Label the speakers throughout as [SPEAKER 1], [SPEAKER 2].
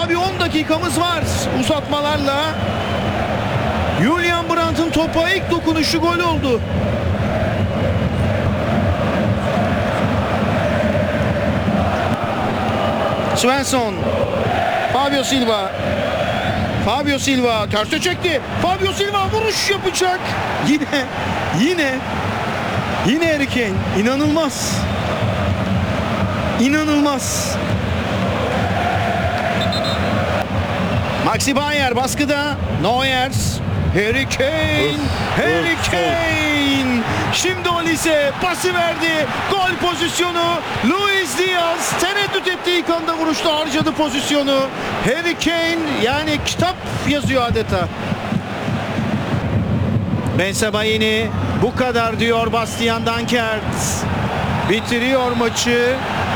[SPEAKER 1] bir 10 dakikamız var uzatmalarla. Julian Brandt'ın topa ilk dokunuşu gol oldu. Svensson. Fabio Silva terse çekti. Fabio Silva vuruş yapacak. Yine Harry Kane. İnanılmaz. Maxi Bayer baskıda. Neuer. Harry Kane. Şimdi Olise pası verdi. Gol pozisyonu. Luis Diaz tereddüt ettiği ilk anda vuruşta harcadı pozisyonu. Harry Kane yani kitap yazıyor adeta. Bensebaini bu kadar diyor Bastian Dankert. Bitiriyor maçı.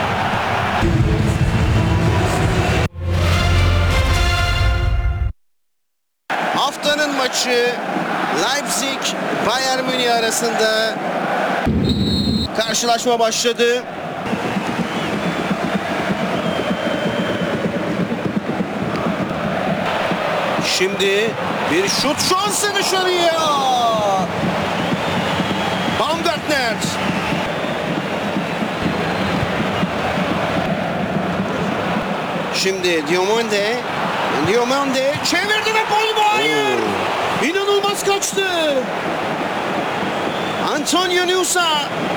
[SPEAKER 1] Haftanın maçı Leipzig Bayern Münih arasında karşılaşma başladı. Şimdi bir şut şansı dışarıya. Baumgartner. Şimdi Diomande çevirdi ve gol Bayer. İnanılmaz kaçtı. Antonio Nusa.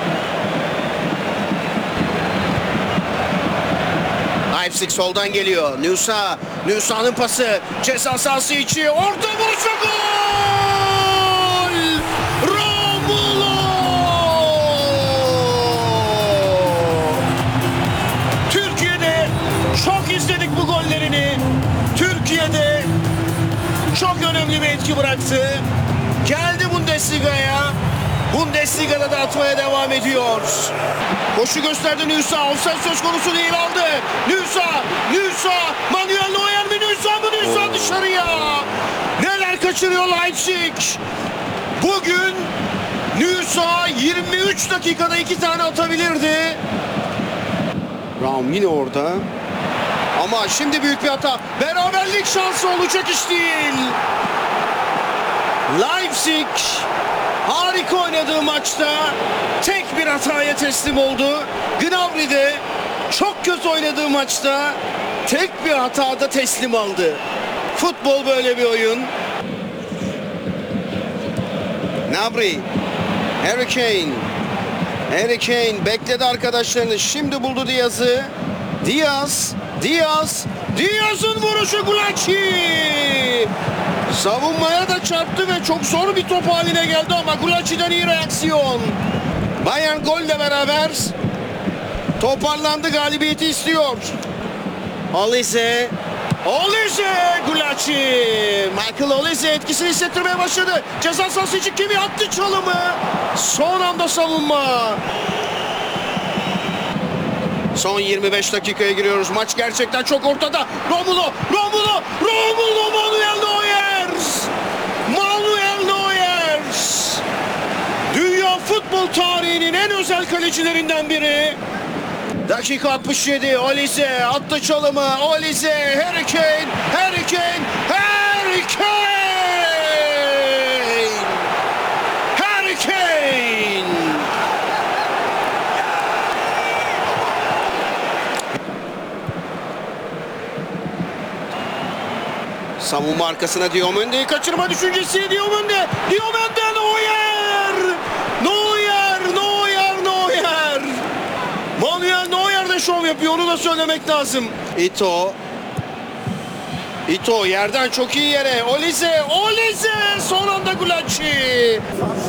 [SPEAKER 1] Leipzig soldan geliyor. Nusa'nın pası. Ceza sahası içi. Orta vuruşu gol! Romulo! Türkiye'de çok izledik bu gollerini. Türkiye'de çok önemli bir etki bıraktı. Geldi Bundesliga'ya. Bundesliga'da da atmaya devam ediyor. Koşu gösterdi Nusa. Offside söz konusu değil, aldı. Nusa. Manuel Neuer mi? Nusa dışarıya. Neler kaçırıyor Leipzig. Bugün Nusa 23 dakikada 2 tane atabilirdi. Raum yine orada. Ama şimdi büyük bir hata. Beraberlik şansı olacak iş değil. Leipzig harika oynadığı maçta tek bir hataya teslim oldu. Gnabry de çok kötü oynadığı maçta tek bir hatada teslim aldı. Futbol böyle bir oyun. Gnabry, Harry Kane bekledi arkadaşlarını. Şimdi buldu Diaz'ı. Diaz'ın vuruşu Gulacsi. Savunmaya da çarptı ve çok zor bir top haline geldi ama Gulacsi'den iyi reaksiyon. Bayern golle beraber toparlandı, galibiyeti istiyor. Olise, Gulacsi. Michael Olise etkisini hissettirmeye başladı. Ceza sahası için kimi attı çalımı. Son anda savunma. Son 25 dakikaya giriyoruz. Maç gerçekten çok ortada. Romulo, Manuel Neuer. Dünya futbol tarihinin en özel kalecilerinden biri. Dakika 67. Olise attı çalımı. Harry Kane. Savunma arkasına Diomande'yi kaçırma düşüncesi. Diomande Neuer. Manuel Neuer de şov yapıyor, onu da söylemek lazım. Ito yerden çok iyi yere. Olise son anda Gulacsi.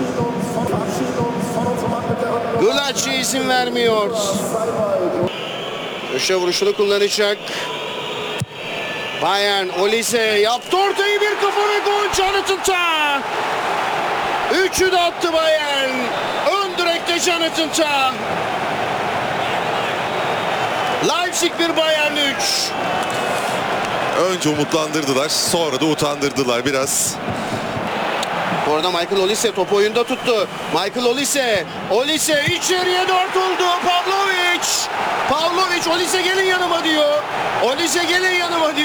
[SPEAKER 1] Gulacsi izin vermiyor. Köşe vuruşunu kullanacak. Bayern, Olise yaptı ortayı, bir kafa ve gol. Jonathan Tah. 3'ü de attı Bayern. Ön direkte Jonathan Tah. Leipzig 1, Bayern 3.
[SPEAKER 2] Önce umutlandırdılar, sonra da utandırdılar biraz.
[SPEAKER 1] Bu arada Michael Olise topu oyunda tuttu. Olise içeriye 4 oldu. Pavlovic, Olise gelin yanıma diyor.